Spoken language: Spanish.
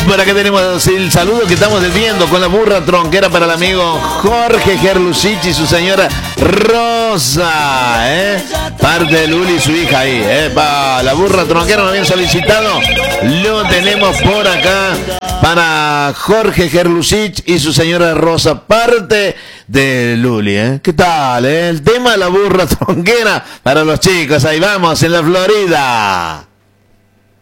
por acá tenemos el saludo que estamos viendo con la burra tronquera para el amigo Jorge Gerlusich y su señora Rosa, parte de Luli y su hija ahí, la burra tronquera nos habían solicitado, lo tenemos por acá para Jorge Gerlusich y su señora Rosa, parte de Luli, ¿qué tal, El tema de la burra tronquera para los chicos, ahí vamos en la Florida.